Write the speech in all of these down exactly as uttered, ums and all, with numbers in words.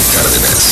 Cárdenas.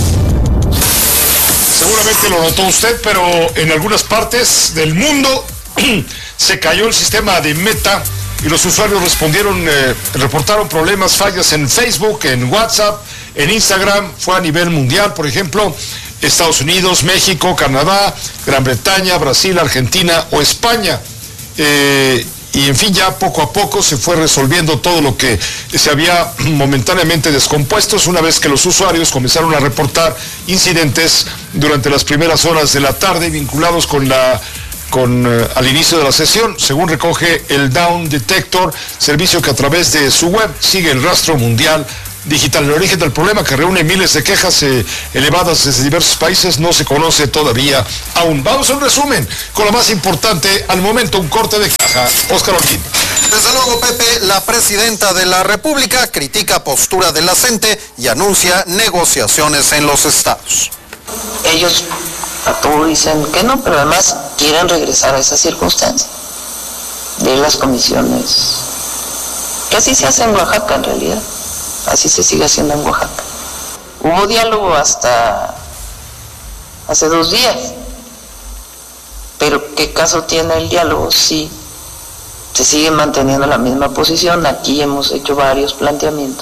Seguramente lo notó usted, pero en algunas partes del mundo se cayó el sistema de Meta y los usuarios respondieron, eh, reportaron problemas, fallas en Facebook, en WhatsApp, en Instagram. Fue a nivel mundial, por ejemplo, Estados Unidos, México, Canadá, Gran Bretaña, Brasil, Argentina o España. Eh, y en fin, ya poco a poco se fue resolviendo todo lo que se había momentáneamente descompuesto, una vez que los usuarios comenzaron a reportar incidentes durante las primeras horas de la tarde vinculados con la con uh, al inicio de la sesión, según recoge el Down Detector, servicio que a través de su web sigue el rastro mundial digital. El origen del problema, que reúne miles de quejas eh, elevadas desde diversos países, no se conoce todavía aún. Vamos a un resumen con lo más importante al momento, un corte de caja. Óscar Holguín. Desde luego, Pepe, la presidenta de la República critica postura de la CENTE y anuncia negociaciones en los estados. Ellos a todo dicen que no, pero además quieren regresar a esa circunstancia de las comisiones, que así se hace en Oaxaca en realidad. Así se sigue haciendo en Oaxaca. Hubo diálogo hasta hace dos días. Pero ¿qué caso tiene el diálogo si se sigue manteniendo la misma posición? Aquí hemos hecho varios planteamientos.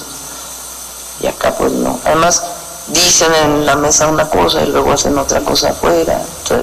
Y acá pues no. Además, dicen en la mesa una cosa y luego hacen otra cosa afuera. Entonces...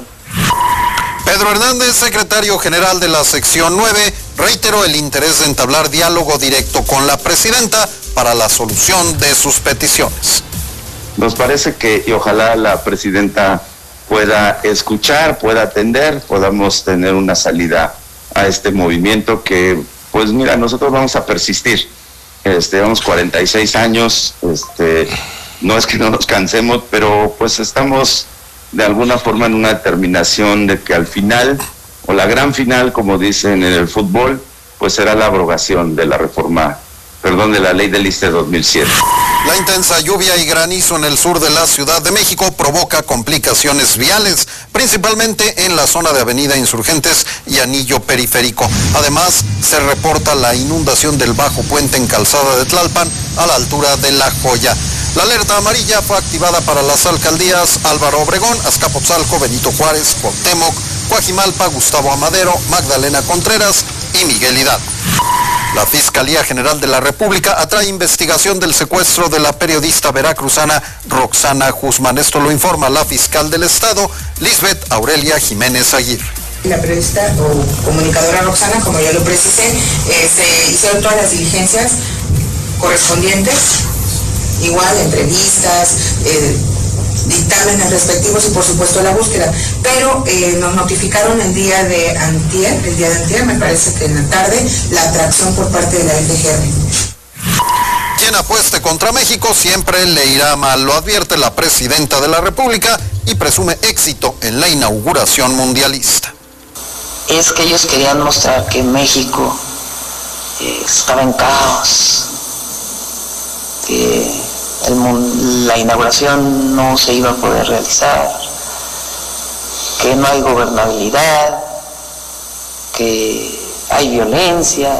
Pedro Hernández, secretario general de la sección nueve, reiteró el interés de entablar diálogo directo con la presidenta para la solución de sus peticiones. Nos parece que, y ojalá la presidenta pueda escuchar, pueda atender, podamos tener una salida a este movimiento que, pues mira, nosotros vamos a persistir. Este, llevamos cuarenta y seis años, este, no es que no nos cansemos, pero pues estamos de alguna forma en una determinación de que al final, o la gran final, como dicen en el fútbol, pues será la abrogación de la reforma, perdón, de la ley del I S S S te dos mil siete. La intensa lluvia y granizo en el sur de la Ciudad de México provoca complicaciones viales, principalmente en la zona de Avenida Insurgentes y Anillo Periférico. Además, se reporta la inundación del Bajo Puente en Calzada de Tlalpan, a la altura de La Joya. La alerta amarilla fue activada para las alcaldías Álvaro Obregón, Azcapotzalco, Benito Juárez, Cuauhtémoc, Coajimalpa, Gustavo Amadero, Magdalena Contreras y Miguel Hidalgo. La Fiscalía General de la República atrae investigación del secuestro de la periodista veracruzana Roxana Guzmán. Esto lo informa la fiscal del Estado, Lisbeth Aurelia Jiménez Aguirre. La periodista o comunicadora Roxana, como ya lo precisé, eh, se hicieron todas las diligencias correspondientes, igual entrevistas, eh, dictámenes respectivos y por supuesto la búsqueda, pero eh, nos notificaron el día de antier, el día de antier, me parece que en la tarde, la atracción por parte de la F G R. Quien apueste contra México siempre le irá mal, lo advierte la presidenta de la República y presume éxito en la inauguración mundialista. Es que ellos querían mostrar que México eh, estaba en caos, que el, la inauguración no se iba a poder realizar, que no hay gobernabilidad, que hay violencia,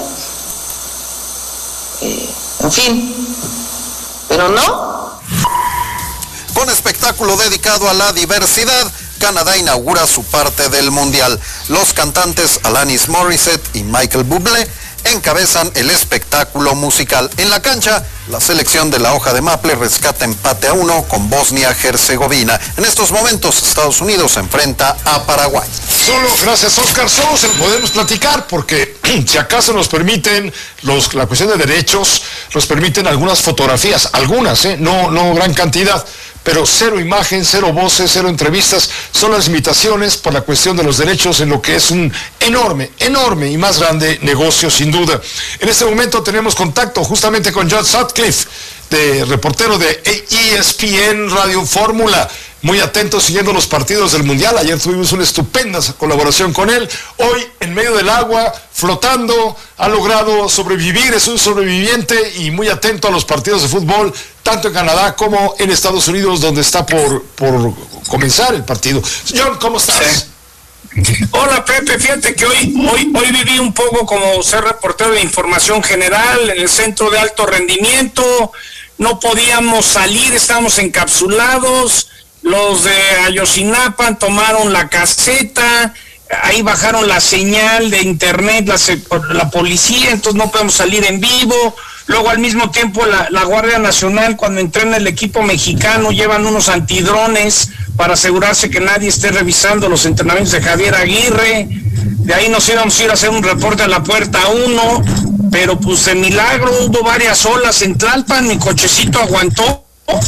eh, en fin, pero no. Con espectáculo dedicado a la diversidad, Canadá inaugura su parte del mundial. Los cantantes Alanis Morissette y Michael Bublé encabezan el espectáculo musical. En la cancha, la selección de la hoja de maple rescata empate a uno con Bosnia-Herzegovina. En estos momentos, Estados Unidos se enfrenta a Paraguay. Solo, gracias Oscar, solo se lo podemos platicar porque si acaso nos permiten, los, la cuestión de derechos, nos permiten algunas fotografías, algunas, ¿eh? no, no gran cantidad, pero cero imagen, cero voces, cero entrevistas, son las limitaciones por la cuestión de los derechos en lo que es un enorme, enorme y más grande negocio sin duda. En este momento tenemos contacto justamente con John Sutcliffe, de reportero de E S P N Radio Fórmula, muy atento siguiendo los partidos del Mundial. Ayer tuvimos una estupenda colaboración con él. Hoy, en medio del agua, flotando, ha logrado sobrevivir, es un sobreviviente y muy atento a los partidos de fútbol, tanto en Canadá como en Estados Unidos, donde está por, por comenzar el partido. John, ¿cómo estás? Sí. Hola Pepe, fíjate que hoy, hoy, hoy viví un poco como ser reportero de información general en el centro de alto rendimiento, no podíamos salir, estábamos encapsulados, los de Ayotzinapa tomaron la caseta, ahí bajaron la señal de internet, la, la policía, entonces no podemos salir en vivo. Luego al mismo tiempo la, la Guardia Nacional, cuando entrena el equipo mexicano, llevan unos antidrones para asegurarse que nadie esté revisando los entrenamientos de Javier Aguirre. De ahí nos íbamos a ir a hacer un reporte a la puerta uno, pero pues de milagro hubo varias olas en Tlalpan, mi cochecito aguantó,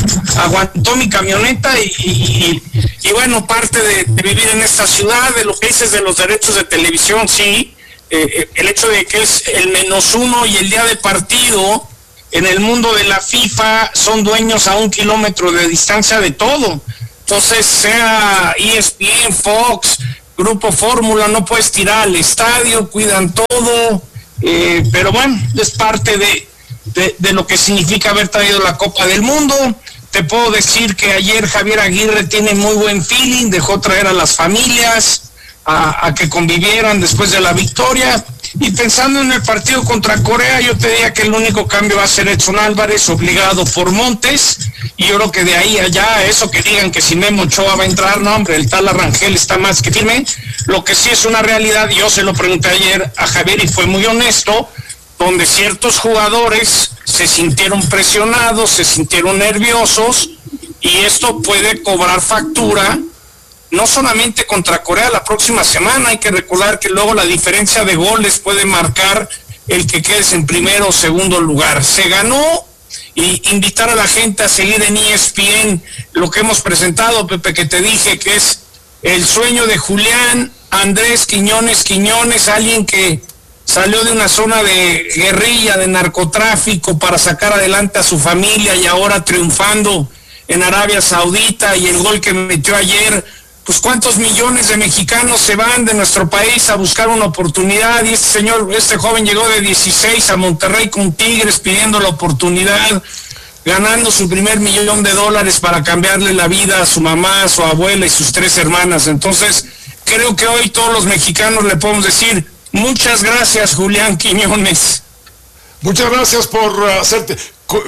aguantó mi camioneta y, y, y bueno, parte de, de vivir en esta ciudad, de lo que dices de los derechos de televisión, sí. Eh, el hecho de que es el menos uno y el día de partido en el mundo de la FIFA son dueños a un kilómetro de distancia de todo. Entonces, sea E S P N, Fox, Grupo Fórmula, no puedes tirar al estadio, cuidan todo, eh, pero bueno, es parte de, de, de lo que significa haber traído la Copa del Mundo. Te puedo decir que ayer Javier Aguirre tiene muy buen feeling, dejó traer a las familias A, a que convivieran después de la victoria. Y pensando en el partido contra Corea, yo te diría que el único cambio va a ser Edson Álvarez, obligado por Montes, y yo creo que de ahí a allá, eso que digan que si Memo Ochoa va a entrar, no hombre, el tal Arrangel está más que firme. Lo que sí es una realidad, yo se lo pregunté ayer a Javier y fue muy honesto, donde ciertos jugadores se sintieron presionados, se sintieron nerviosos, y esto puede cobrar factura no solamente contra Corea la próxima semana. Hay que recordar que luego la diferencia de goles puede marcar el que quedes en primero o segundo lugar. Se ganó, y invitar a la gente a seguir en E S P N lo que hemos presentado, Pepe, que te dije que es el sueño de Julián Andrés Quiñones Quiñones, alguien que salió de una zona de guerrilla, de narcotráfico, para sacar adelante a su familia, y ahora triunfando en Arabia Saudita, y el gol que metió ayer. Pues cuántos millones de mexicanos se van de nuestro país a buscar una oportunidad, y este señor, este joven llegó de dieciséis a Monterrey con Tigres pidiendo la oportunidad, ganando su primer millón de dólares para cambiarle la vida a su mamá, a su abuela y sus tres hermanas. Entonces, creo que hoy todos los mexicanos le podemos decir, muchas gracias, Julián Quiñones. Muchas gracias por hacerte...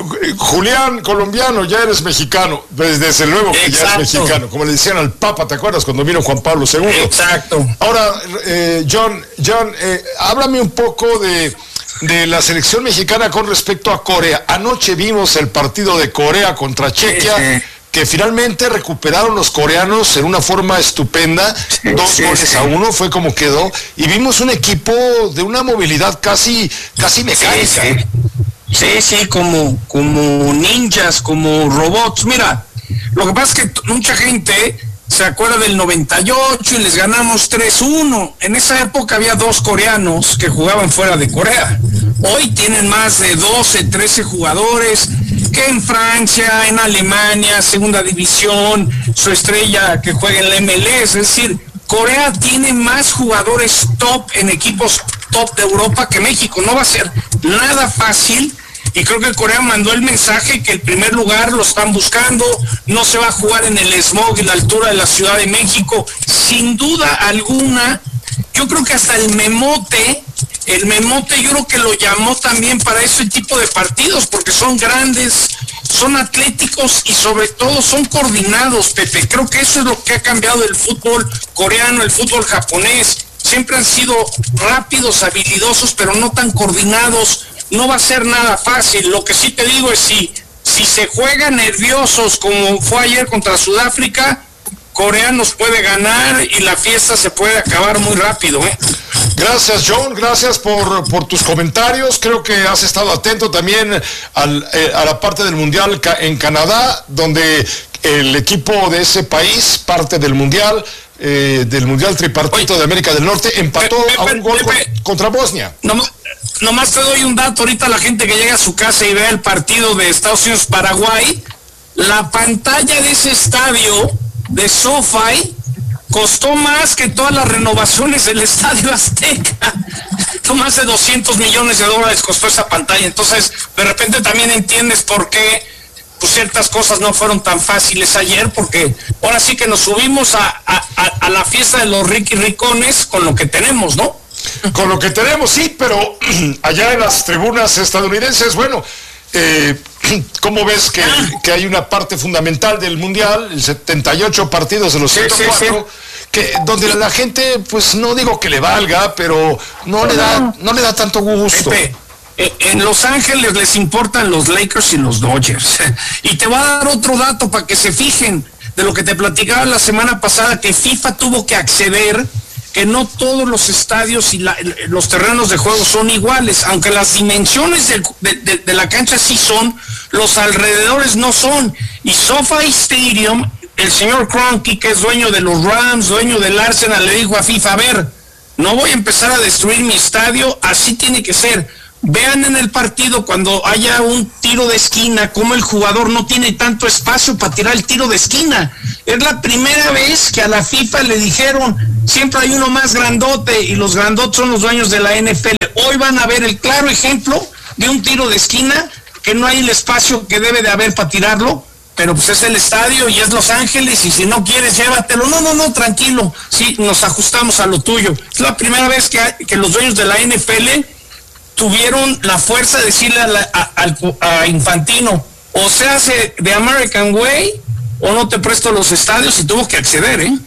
Julián, colombiano, ya eres mexicano, desde luego que Exacto. ya eres mexicano, como le decían al Papa, ¿te acuerdas cuando vino Juan Pablo segundo? Exacto. Ahora, eh, John, John eh, háblame un poco de, de la selección mexicana con respecto a Corea. Anoche vimos el partido de Corea contra Chequia, sí, sí. que finalmente recuperaron los coreanos en una forma estupenda, sí, dos sí, goles sí. a uno, fue como quedó, y vimos un equipo de una movilidad casi, casi mecánica. Sí, sí. Sí, sí, como, como ninjas, como robots. Mira, lo que pasa es que mucha gente se acuerda del noventa y ocho y les ganamos tres uno. En esa época había dos coreanos que jugaban fuera de Corea. Hoy tienen más de doce, trece jugadores que en Francia, en Alemania, segunda división, su estrella que juega en la M L S. Es decir, Corea tiene más jugadores top en equipos top de Europa que México. No va a ser nada fácil, y creo que Corea mandó el mensaje que el primer lugar lo están buscando. No se va a jugar en el smog y la altura de la Ciudad de México, sin duda alguna. Yo creo que hasta el Memote, el Memote yo creo que lo llamó también para ese tipo de partidos, porque son grandes, son atléticos y sobre todo son coordinados, Pepe. Creo que eso es lo que ha cambiado el fútbol coreano, el fútbol japonés. Siempre han sido rápidos, habilidosos, pero no tan coordinados. No va a ser nada fácil. Lo que sí te digo es si, si se juegan nerviosos como fue ayer contra Sudáfrica, Corea nos puede ganar y la fiesta se puede acabar muy rápido, ¿eh? Gracias, John, gracias por, por tus comentarios. Creo que has estado atento también al, eh, a la parte del Mundial en Canadá, donde el equipo de ese país, parte del Mundial, eh, del Mundial Tripartito Oye, de América del Norte, empató Pepe, a un gol Pepe, contra Bosnia. No, nomás te doy un dato, ahorita la gente que llega a su casa y ve el partido de Estados Unidos-Paraguay, la pantalla de ese estadio de SoFi costó más que todas las renovaciones del Estadio Azteca. Más de doscientos millones de dólares costó esa pantalla. Entonces, de repente también entiendes por qué pues, ciertas cosas no fueron tan fáciles ayer, porque ahora sí que nos subimos a, a, a la fiesta de los Ricky Ricones con lo que tenemos, ¿no? Con lo que tenemos, sí, pero allá en las tribunas estadounidenses, bueno, eh, ¿cómo ves que, que hay una parte fundamental del Mundial, el setenta y ocho partidos de los ciento cuatro, sí, sí, sí. que donde la gente, pues no digo que le valga, pero no le da, no le da tanto gusto? Pepe, en Los Ángeles les importan los Lakers y los Dodgers. Y te voy a dar otro dato para que se fijen de lo que te platicaba la semana pasada, que FIFA tuvo que acceder que no todos los estadios y la, los terrenos de juego son iguales, aunque las dimensiones de, de, de, de la cancha sí son, los alrededores no son. Y SoFi Stadium, el señor Kroenke, que es dueño de los Rams, dueño del Arsenal, le dijo a FIFA, a ver, no voy a empezar a destruir mi estadio, así tiene que ser. Vean en el partido cuando haya un tiro de esquina, cómo el jugador no tiene tanto espacio para tirar el tiro de esquina. Es la primera vez que a la FIFA le dijeron, siempre hay uno más grandote, y los grandotes son los dueños de la N F L. Hoy van a ver el claro ejemplo de un tiro de esquina, que no hay el espacio que debe de haber para tirarlo, pero pues es el estadio y es Los Ángeles, y si no quieres, llévatelo. No, no, no, tranquilo, sí, nos ajustamos a lo tuyo. Es la primera vez que, hay, que los dueños de la N F L tuvieron la fuerza de decirle a, la, a, a Infantino, o se hace de American Way, o no te presto los estadios, y tuvo que acceder, ¿eh?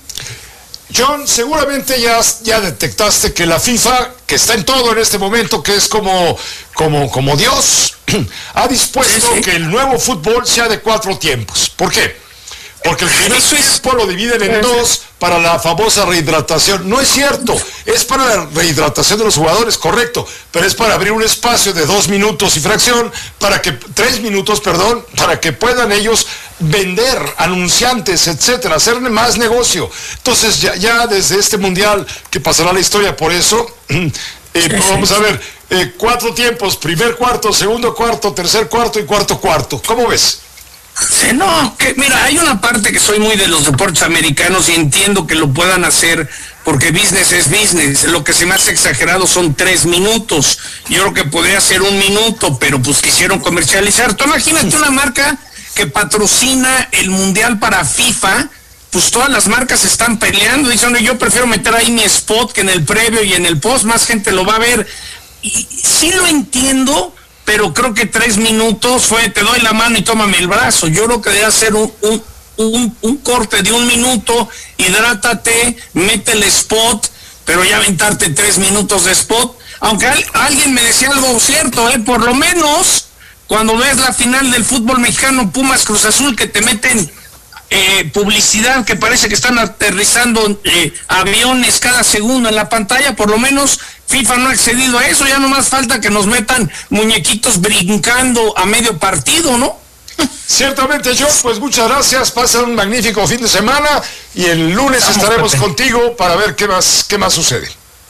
John, seguramente ya, ya detectaste que la FIFA, que está en todo en este momento, que es como, como, como Dios, ha dispuesto sí, sí. que el nuevo fútbol sea de cuatro tiempos. ¿Por qué? Porque el primer tiempo lo dividen en dos para la famosa rehidratación. No es cierto, es para la rehidratación de los jugadores, correcto, pero es para abrir un espacio de dos minutos y fracción, para que, tres minutos, perdón, para que puedan ellos vender, anunciantes, etcétera, hacer más negocio. Entonces, ya, ya desde este mundial, que pasará la historia por eso, eh, pues vamos a ver, eh, cuatro tiempos, primer cuarto, segundo cuarto, tercer cuarto y cuarto cuarto. ¿Cómo ves? Sí, no, que mira, hay una parte que soy muy de los deportes americanos y entiendo que lo puedan hacer porque business es business. Lo que se me hace exagerado son tres minutos. Yo creo que podría ser un minuto, pero pues quisieron comercializar. Tú imagínate una marca que patrocina el mundial para FIFA, pues todas las marcas están peleando, diciendo yo prefiero meter ahí mi spot que en el previo y en el post, más gente lo va a ver. Y sí lo entiendo, pero creo que tres minutos fue, te doy la mano y tómame el brazo. Yo creo que debe hacer un, un, un, un corte de un minuto, hidrátate, mete el spot, pero ya aventarte tres minutos de spot. Aunque al, alguien me decía algo cierto, ¿eh? Por lo menos cuando ves la final del fútbol mexicano, Pumas Cruz Azul, que te meten eh, publicidad, que parece que están aterrizando eh, aviones cada segundo en la pantalla, por lo menos FIFA no ha accedido a eso. Ya nomás falta que nos metan muñequitos brincando a medio partido, ¿no? Ciertamente, John, pues muchas gracias, pasen un magnífico fin de semana y el lunes Estamos, estaremos Pepe. contigo para ver qué más, qué más sucede.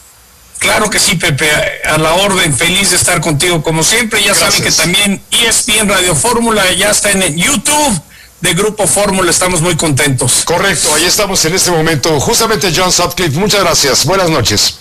Claro que sí, Pepe, a la orden, feliz de estar contigo como siempre. Ya Gracias. Saben que también E S P N Radio Fórmula ya está en el YouTube de Grupo Fórmula, estamos muy contentos. Correcto, ahí estamos en este momento, justamente John Sutcliffe, muchas gracias, buenas noches.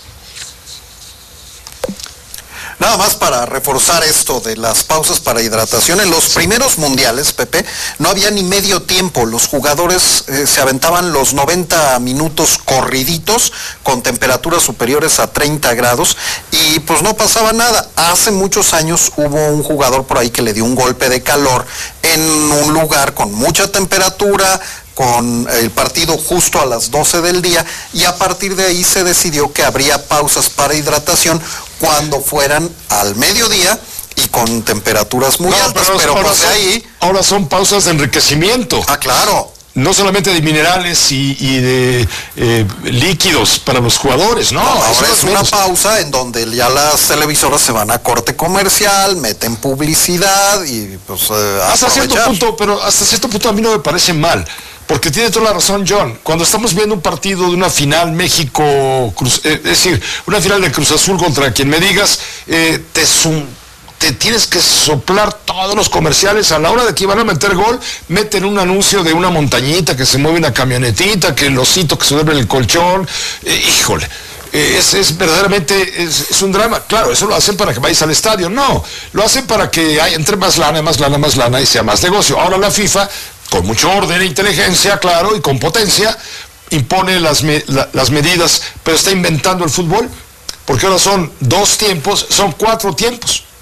Nada más para reforzar esto de las pausas para hidratación, en los primeros mundiales, Pepe, no había ni medio tiempo, los jugadores eh, se aventaban los noventa minutos corriditos con temperaturas superiores a treinta grados y pues no pasaba nada. Hace muchos años hubo un jugador por ahí que le dio un golpe de calor en un lugar con mucha temperatura, con el partido justo a las doce del día, y a partir de ahí se decidió que habría pausas para hidratación cuando fueran al mediodía y con temperaturas muy no, altas, pero, pero ahora, pues de ahí... ahora son pausas de enriquecimiento. Ah, claro. No solamente de minerales y, y de eh, líquidos para los jugadores, ¿no? no ahora es una pausa en donde ya las televisoras se van a corte comercial, meten publicidad y pues eh, hasta cierto punto, pero hasta cierto punto a mí no me parece mal. Porque tiene toda la razón, John. Cuando estamos viendo un partido de una final México, Cruz, eh, es decir, una final de Cruz Azul contra quien me digas, eh, te, sum, te tienes que soplar todos los comerciales. A la hora de que iban a meter gol, meten un anuncio de una montañita que se mueve una camionetita, que el osito que se duerme en el colchón. Eh, híjole. Es, es verdaderamente, es, es un drama. Claro, eso lo hacen para que vayas al estadio. No, lo hacen para que hay, entre más lana, más lana, más lana y sea más negocio. Ahora la FIFA, con mucho orden e inteligencia, claro, y con potencia, impone las, me, la, las medidas, pero está inventando el fútbol, porque ahora son dos tiempos, son cuatro tiempos.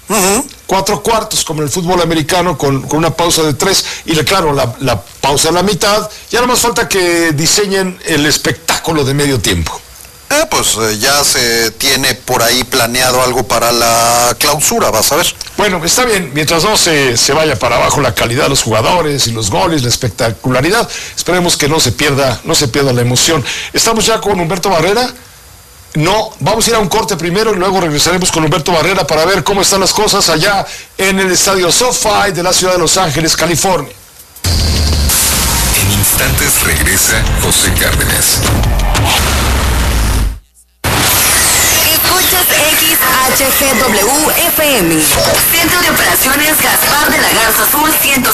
Uh-huh. Cuatro cuartos, como en el fútbol americano, con, con una pausa de tres, y le, claro, la, la pausa a la mitad. Ya no más falta que diseñen el espectáculo de medio tiempo. Eh, pues eh, ya se tiene por ahí planeado algo para la clausura, vas a ver. Bueno, está bien, mientras no se, se vaya para abajo la calidad de los jugadores y los goles, la espectacularidad, esperemos que no se pierda, no se pierda la emoción. Estamos ya con Humberto Barrera. No, vamos a ir a un corte primero y luego regresaremos con Humberto Barrera para ver cómo están las cosas allá en el estadio SoFi de la ciudad de Los Ángeles, California. En instantes regresa José Cárdenas. Escuchas X H G W F M. Centro de Operaciones Gaspar de la Garza Azul ciento